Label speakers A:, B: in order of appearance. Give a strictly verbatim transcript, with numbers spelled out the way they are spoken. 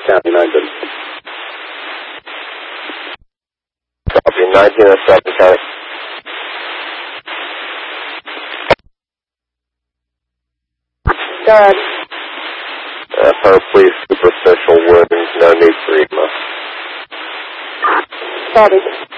A: County nineteen.
B: Copy, nineteen oh seven, County.
C: Go ahead.
B: Uh, her, please, superficial wounds, no need for E M A.
C: Copy.